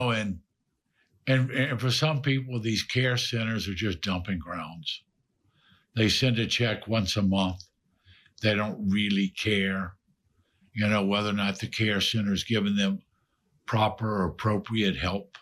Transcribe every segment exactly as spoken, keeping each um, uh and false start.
and and and for some people, these care centers are just dumping grounds. They send a check once a month. They don't really care, you know, whether or not the care center is giving them proper or appropriate help.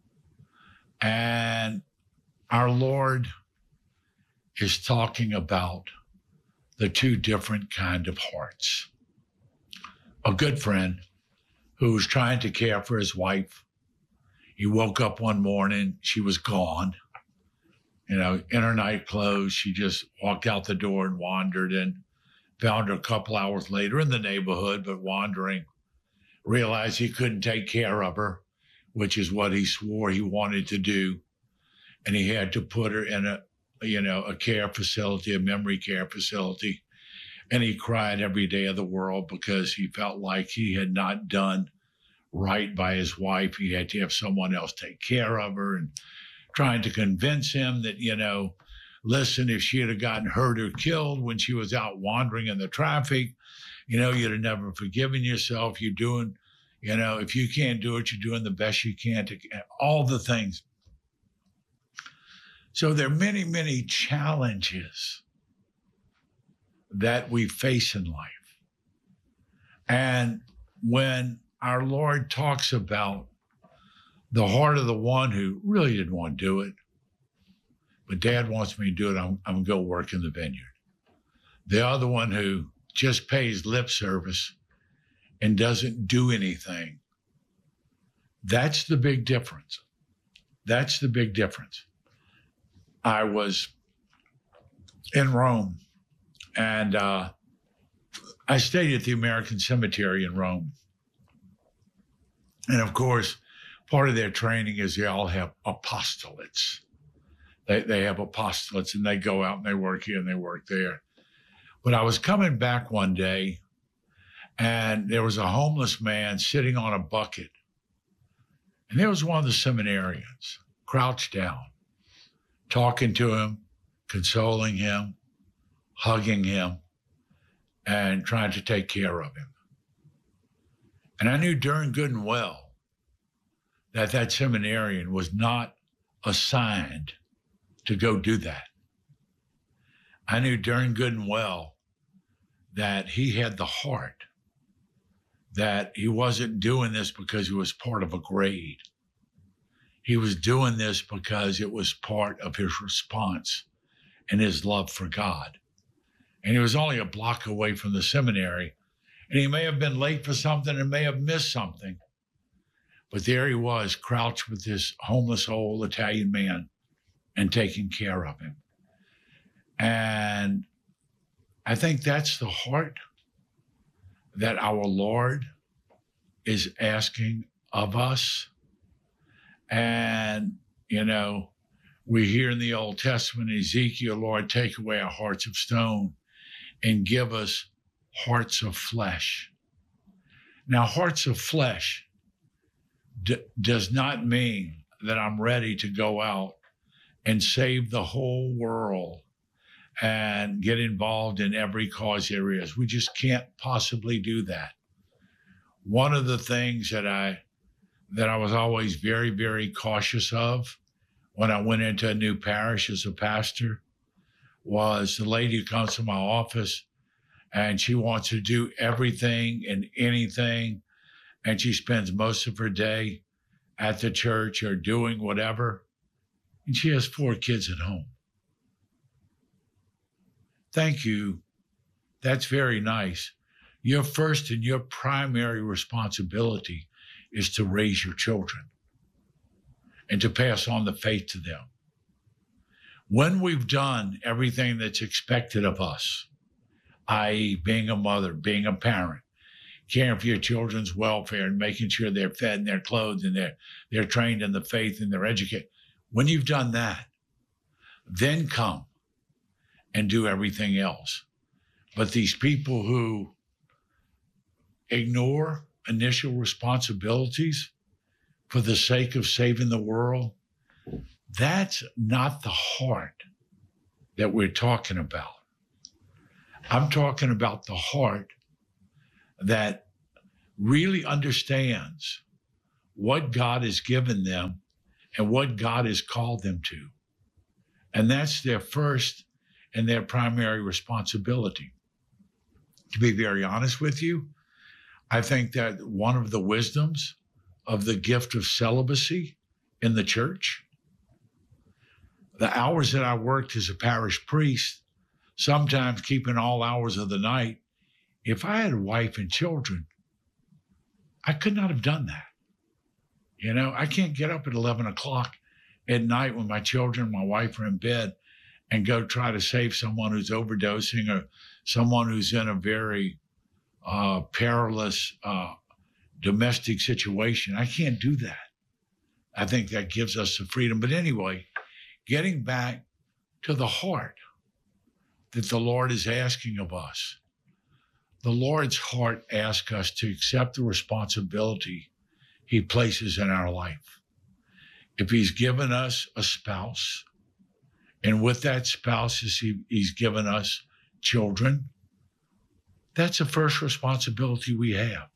And our Lord is talking about the two different kind of hearts. A good friend who was trying to care for his wife. He woke up one morning, she was gone. You know, in her night clothes, she just walked out the door and wandered, and found her a couple hours later in the neighborhood, but wandering. Realized he couldn't take care of her, which is what he swore he wanted to do. And he had to put her in a, you know, a care facility, a memory care facility. And he cried every day of the world because he felt like he had not done right by his wife. He had to have someone else take care of her, and trying to convince him that, you know, listen, if she had gotten hurt or killed when she was out wandering in the traffic, you know, you'd have never forgiven yourself. You're doing, you know, if you can't do it, you're doing the best you can to all the things. So there are many, many challenges that we face in life. And when our Lord talks about the heart of the one who really didn't want to do it, but Dad wants me to do it, I'm, I'm going to go work in the vineyard. The other one who just pays lip service and doesn't do anything. That's the big difference. That's the big difference. I was in Rome, and uh, I stayed at the American Cemetery in Rome. And of course, part of their training is they all have apostolates. They, they have apostolates, and they go out and they work here and they work there. But I was coming back one day, and there was a homeless man sitting on a bucket. And there was one of the seminarians crouched down, talking to him, consoling him, hugging him, and trying to take care of him. And I knew darn good and well that that seminarian was not assigned to go do that. I knew darn good and well that he had the heart, that he wasn't doing this because he was part of a grade. He was doing this because it was part of his response and his love for God. And he was only a block away from the seminary, and he may have been late for something and may have missed something. But there he was, crouched with this homeless old Italian man and taking care of him. And I think that's the heart that our Lord is asking of us. And, you know, we hear in the Old Testament, Ezekiel, Lord, take away our hearts of stone and give us hearts of flesh. Now, hearts of flesh d- does not mean that I'm ready to go out and save the whole world and get involved in every cause there is. We just can't possibly do that. One of the things that I that I was always very, very cautious of when I went into a new parish as a pastor was the lady who comes to my office, and she wants to do everything and anything, and she spends most of her day at the church or doing whatever, and she has four kids at home. Thank you. That's very nice. Your first and your primary responsibility is to raise your children and to pass on the faith to them. When we've done everything that's expected of us, that is being a mother, being a parent, caring for your children's welfare and making sure they're fed and they're clothed and they're, they're trained in the faith and they're educated, when you've done that, then come and do everything else. But these people who ignore initial responsibilities for the sake of saving the world, that's not the heart that we're talking about. I'm talking about the heart that really understands what God has given them and what God has called them to. And that's their first and their primary responsibility. To be very honest with you, I think that one of the wisdoms of the gift of celibacy in the church, the hours that I worked as a parish priest, sometimes keeping all hours of the night, if I had a wife and children, I could not have done that. You know, I can't get up at eleven o'clock at night when my children, my wife are in bed and go try to save someone who's overdosing or someone who's in a very uh, perilous uh, domestic situation. I can't do that. I think that gives us the freedom. But anyway, getting back to the heart that the Lord is asking of us. The Lord's heart asks us to accept the responsibility he places in our life. If he's given us a spouse, and with that spouse is he, he's given us children, that's the first responsibility we have,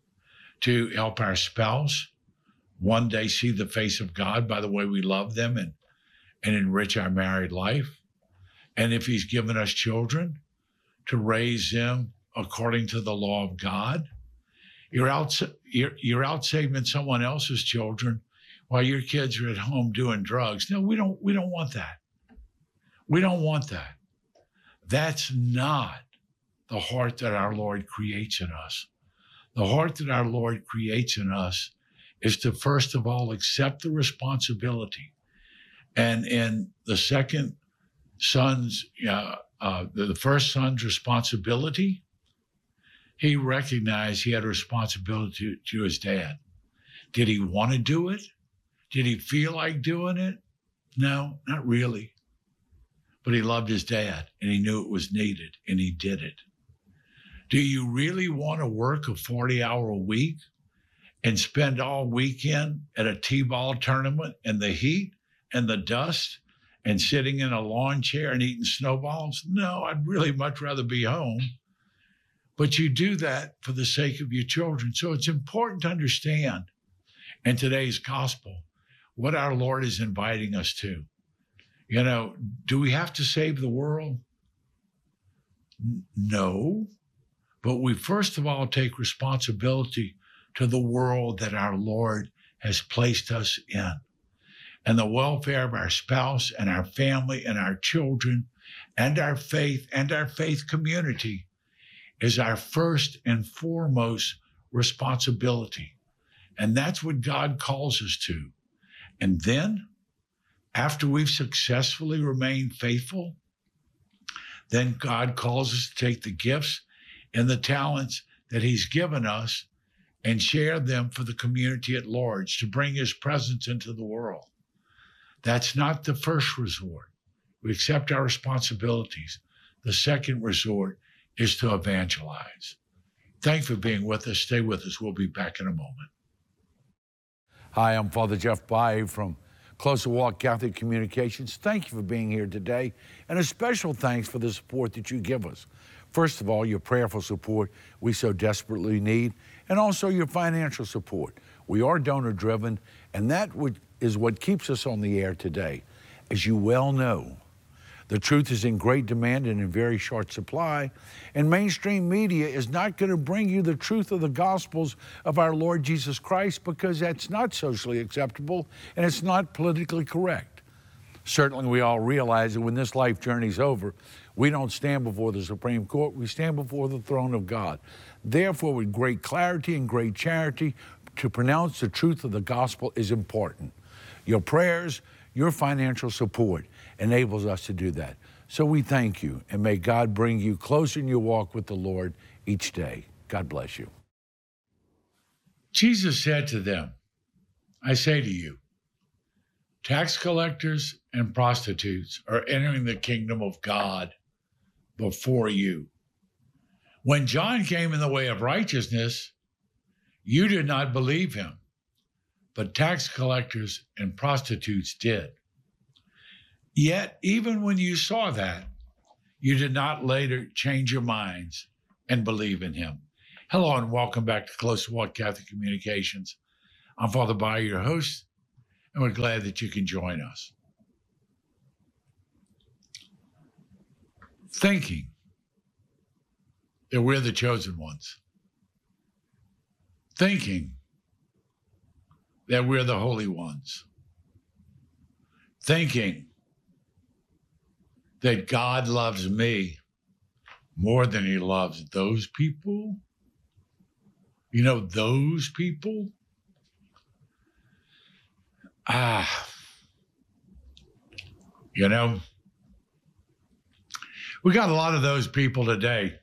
to help our spouse one day see the face of God by the way we love them and, and enrich our married life. And if he's given us children, to raise them according to the law of God. You're out, you're, you're out saving someone else's children while your kids are at home doing drugs. No, we don't, we don't want that. We don't want that. That's not the heart that our Lord creates in us. The heart that our Lord creates in us is to, first of all, accept the responsibility. And in the second son's, uh, uh, the, the first son's responsibility, he recognized he had a responsibility to, to his dad. Did he want to do it? Did he feel like doing it? No, not really. But he loved his dad and he knew it was needed and he did it. Do you really want to work a forty hour a week and spend all weekend at a T-ball tournament in the heat and the dust and sitting in a lawn chair and eating snowballs? No, I'd really much rather be home. But you do that for the sake of your children. So it's important to understand in today's gospel what our Lord is inviting us to. You know, do we have to save the world? No. But we first of all take responsibility to the world that our Lord has placed us in. And the welfare of our spouse and our family and our children and our faith and our faith community is our first and foremost responsibility. And that's what God calls us to. And then, after we've successfully remained faithful, then God calls us to take the gifts and the talents that he's given us and share them for the community at large, to bring his presence into the world. That's not the first resort. We accept our responsibilities. The second resort is to evangelize. Thanks for being with us. Stay with us. We'll be back in a moment. Hi, I'm Father Jeff Baye from Closer Walk Catholic Communications. Thank you for being here today, and a special thanks for the support that you give us. First of all, your prayerful support we so desperately need, and also your financial support. We are donor-driven, and that would, is what keeps us on the air today. As you well know, the truth is in great demand and in very short supply, and mainstream media is not going to bring you the truth of the Gospels of our Lord Jesus Christ, because that's not socially acceptable and it's not politically correct. Certainly we all realize that when this life journey's over, we don't stand before the Supreme Court, we stand before the throne of God. Therefore, with great clarity and great charity, to pronounce the truth of the gospel is important. Your prayers, your financial support enables us to do that. So we thank you, and may God bring you closer in your walk with the Lord each day. God bless you. Jesus said to them, I say to you, tax collectors and prostitutes are entering the kingdom of God before you. When John came in the way of righteousness, you did not believe him, but tax collectors and prostitutes did. Yet, even when you saw that, you did not later change your minds and believe in him. Hello, and welcome back to Close Walk Catholic Communications. I'm Father Bayer, your host, and we're glad that you can join us. Thinking that we're the chosen ones. Thinking that we're the holy ones. Thinking that God loves me more than he loves those people. You know, those people. Ah, you know, we got a lot of those people today.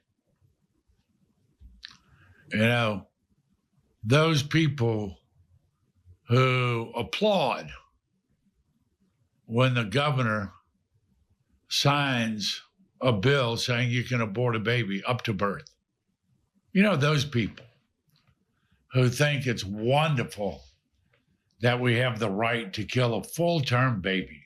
You know, those people who applaud when the governor signs a bill saying you can abort a baby up to birth. You know, those people who think it's wonderful that we have the right to kill a full-term baby.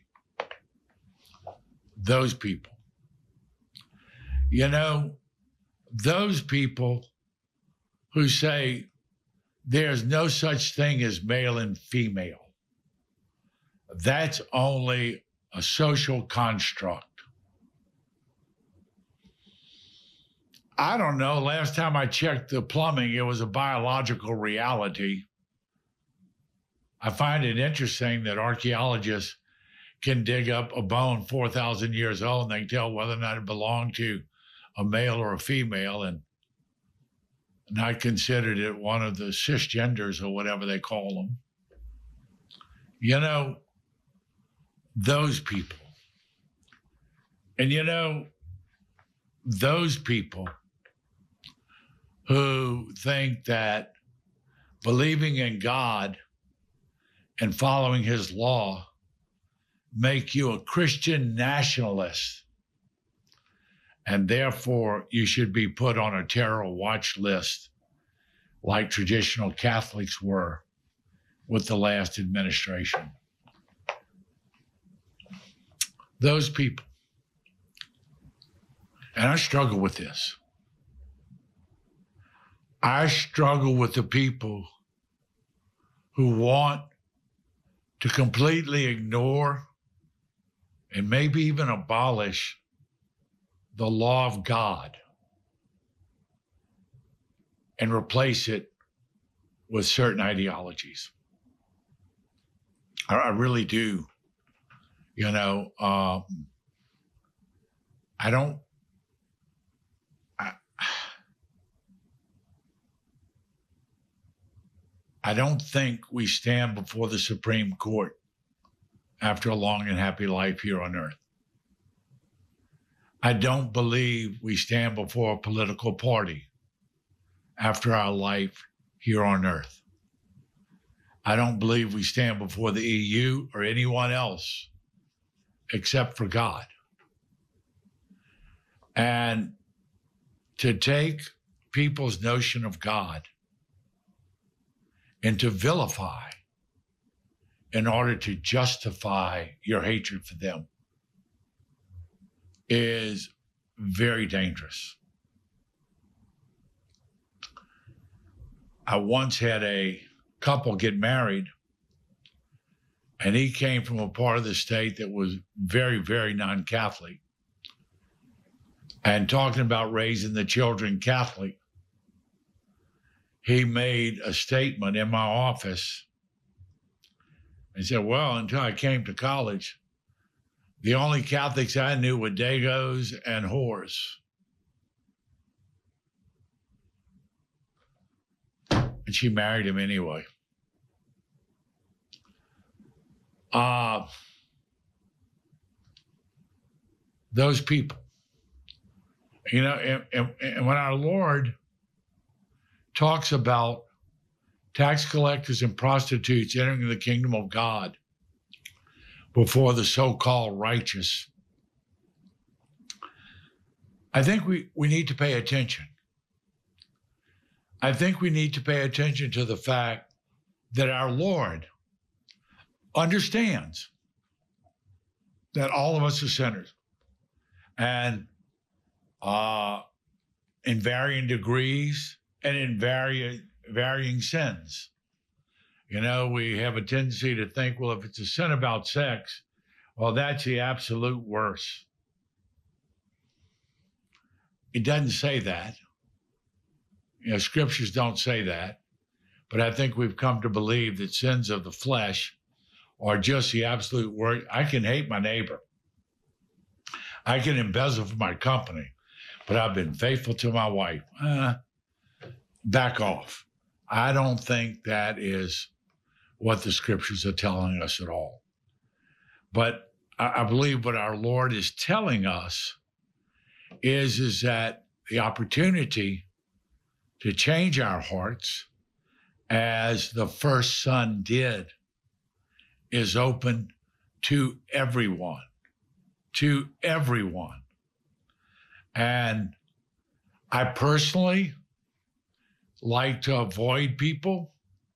Those people. You know, those people who say there's no such thing as male and female. That's only a social construct. I don't know. Last time I checked the plumbing, it was a biological reality. I find it interesting that archaeologists can dig up a bone four thousand years old and they can tell whether or not it belonged to a male or a female. And, and I considered it one of the cisgenders or whatever they call them. You know, those people. And you know, those people who think that believing in God and following his law make you a Christian nationalist, and therefore you should be put on a terror watch list like traditional Catholics were with the last administration. Those people. And I struggle with this. I struggle with the people who want to completely ignore and maybe even abolish the law of God and replace it with certain ideologies. I, I really do. You know, um, I don't, I, I don't think we stand before the Supreme Court after a long and happy life here on earth. I don't believe we stand before a political party after our life here on earth. I don't believe we stand before the E U or anyone else except for God. And to take people's notion of God and to vilify in order to justify your hatred for them is very dangerous. I once had a couple get married, and he came from a part of the state that was very, very non-Catholic. And talking about raising the children Catholic, he made a statement in my office. He said, well, until I came to college, the only Catholics I knew were Dagos and whores. And she married him anyway. Uh, those people, you know, and, and, and when our Lord talks about tax collectors and prostitutes entering the kingdom of God before the so-called righteous, I think we, we need to pay attention. I think we need to pay attention to the fact that our Lord understands that all of us are sinners, and uh, in varying degrees and in varying varying sins. You know, we have a tendency to think, well, if it's a sin about sex, well, that's the absolute worst. It doesn't say that. You know, scriptures don't say that. But I think we've come to believe that sins of the flesh are just the absolute worst. I can hate my neighbor. I can embezzle from my company, but I've been faithful to my wife. Uh, back off. I don't think that is what the scriptures are telling us at all. But I, I believe what our Lord is telling us is, is that the opportunity to change our hearts, as the first son did, is open to everyone, to everyone. And I personally like to avoid people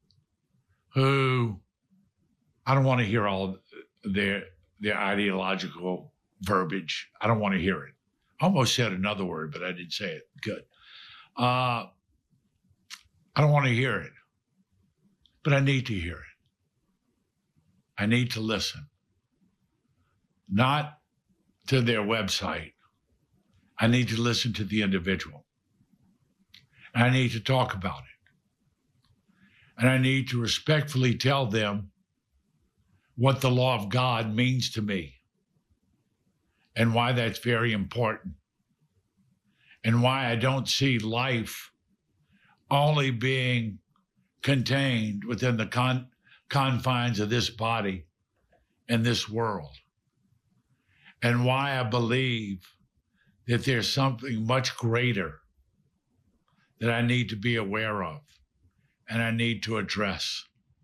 who, I don't want to hear all their, their ideological verbiage. I don't want to hear it. I almost said another word, but I didn't say it. Good. Uh, I don't want to hear it, but I need to hear it. I need to listen, not to their website. I need to listen to the individual. I need to talk about it. And I need to respectfully tell them what the law of God means to me and why that's very important and why I don't see life only being contained within the con- confines of this body and this world, and why I believe that there's something much greater that I need to be aware of and I need to address.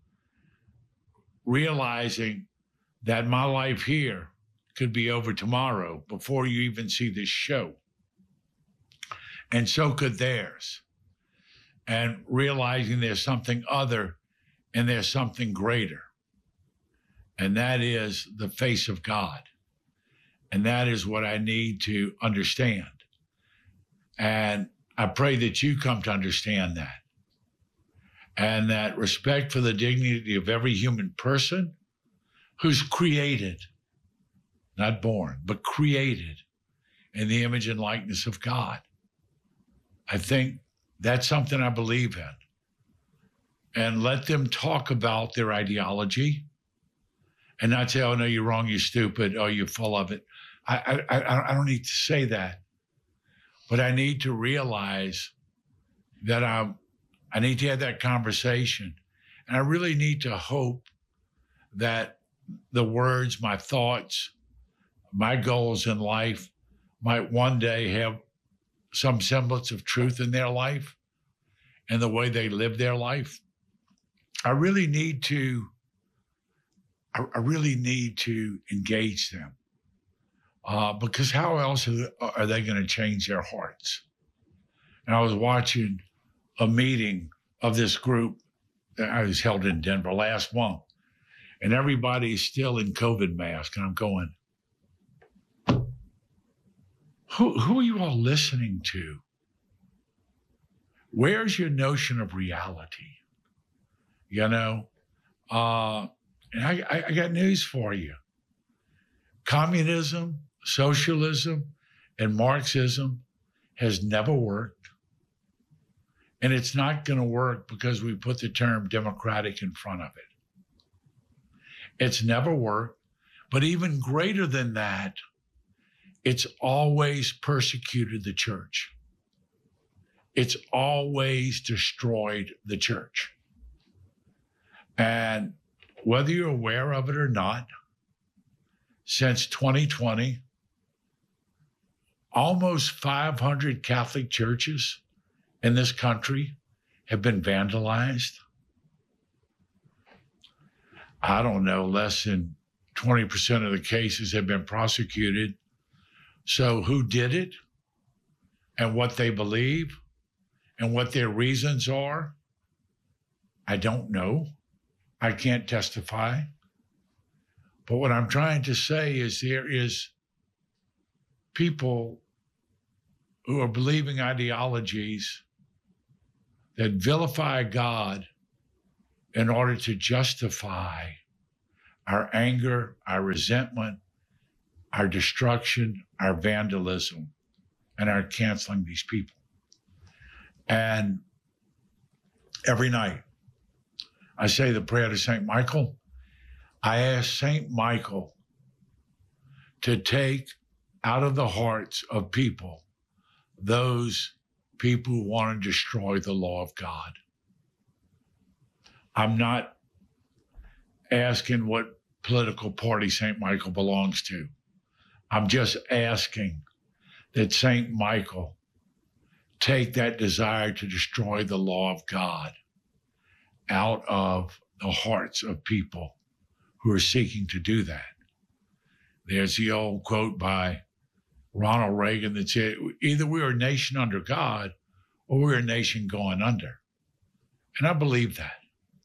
Realizing that my life here could be over tomorrow before you even see this show. And so could theirs. And realizing there's something other and there's something greater. And that is the face of God. And that is what I need to understand. And I pray that you come to understand that. And that respect for the dignity of every human person who's created, not born, but created in the image and likeness of God. I think that's something I believe in. And let them talk about their ideology and not say, oh, no, you're wrong, you're stupid, oh, you're full of it. I, I, I don't need to say that. But I need to realize that I'm, I need to have that conversation. And I really need to hope that the words, my thoughts, my goals in life might one day have some semblance of truth in their life and the way they live their life. I really need to, I, I really need to engage them. Uh, because how else are, are they going to change their hearts? And I was watching a meeting of this group that I was held in Denver last month, and everybody's still in COVID masks. And I'm going, who, who are you all listening to? Where's your notion of reality? You know, uh, and I, I, I got news for you. Communism, socialism, and Marxism has never worked. And it's not going to work because we put the term democratic in front of it. It's never worked. But even greater than that, it's always persecuted the church. It's always destroyed the church. And whether you're aware of it or not, since twenty twenty, almost five hundred Catholic churches in this country have been vandalized. I don't know, less than twenty percent of the cases have been prosecuted. So who did it and what they believe and what their reasons are, I don't know. I can't testify. But what I'm trying to say is there is people who are believing ideologies that vilify God in order to justify our anger, our resentment, our destruction, our vandalism, and our canceling these people. And every night, I say the prayer to Saint Michael. I ask Saint Michael to take out of the hearts of people those people who want to destroy the law of God. I'm not asking what political party Saint Michael belongs to. I'm just asking that Saint Michael take that desire to destroy the law of God out of the hearts of people who are seeking to do that. There's the old quote by Ronald Reagan that said, either we're a nation under God or we're a nation going under. And I believe that.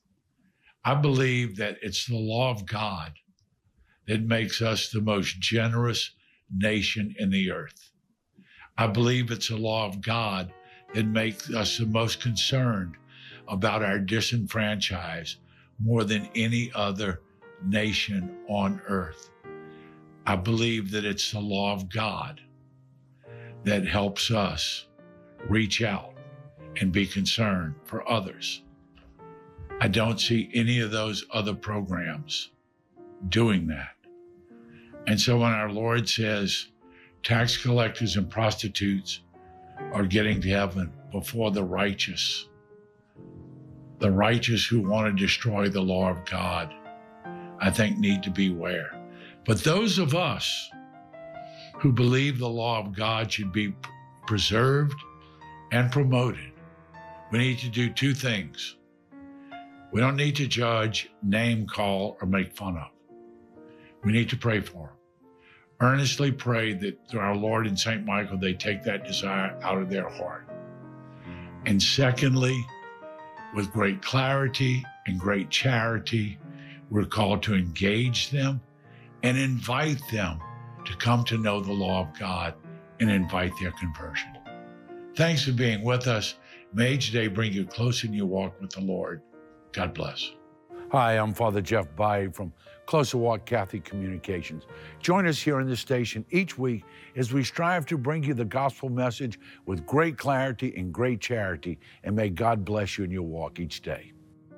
I believe that it's the law of God that makes us the most generous nation in the earth. I believe it's the law of God that makes us the most concerned about our disenfranchised more than any other nation on earth. I believe that it's the law of God that helps us reach out and be concerned for others. I don't see any of those other programs doing that. And so when our Lord says tax collectors and prostitutes are getting to heaven before the righteous, the righteous who want to destroy the law of God, I think need to beware. But those of us who believe the law of God should be preserved and promoted, we need to do two things. We don't need to judge, name call, or make fun of. We need to pray for them. Earnestly pray that through our Lord and Saint Michael, they take that desire out of their heart. And secondly, with great clarity and great charity, we're called to engage them and invite them to come to know the law of God and invite their conversion. Thanks for being with us. May each day bring you closer in your walk with the Lord. God bless. Hi, I'm Father Jeff Baye from Closer Walk Catholic Communications. Join us here on this station each week as we strive to bring you the gospel message with great clarity and great charity. And may God bless you in your walk each day.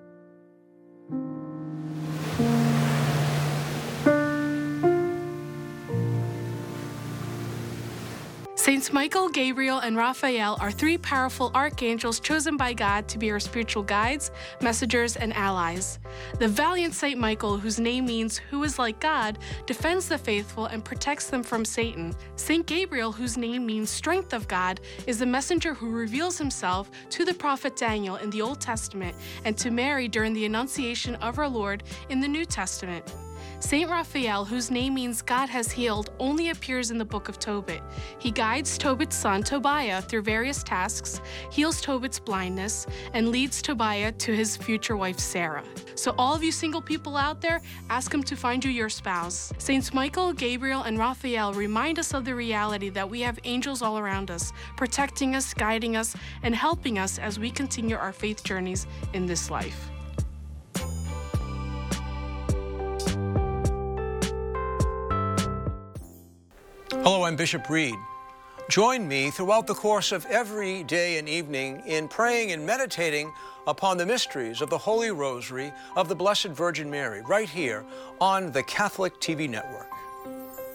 Saints Michael, Gabriel, and Raphael are three powerful archangels chosen by God to be our spiritual guides, messengers, and allies. The valiant Saint Michael, whose name means "who is like God," defends the faithful and protects them from Satan. Saint Gabriel, whose name means "strength of God," is the messenger who reveals himself to the prophet Daniel in the Old Testament and to Mary during the Annunciation of our Lord in the New Testament. Saint Raphael, whose name means God has healed, only appears in the book of Tobit. He guides Tobit's son Tobiah through various tasks, heals Tobit's blindness, and leads Tobiah to his future wife Sarah. So all of you single people out there, ask him to find you your spouse. Saints Michael, Gabriel, and Raphael remind us of the reality that we have angels all around us, protecting us, guiding us, and helping us as we continue our faith journeys in this life. Hello, I'm Bishop Reed. Join me throughout the course of every day and evening in praying and meditating upon the mysteries of the Holy Rosary of the Blessed Virgin Mary, right here on the Catholic T V network.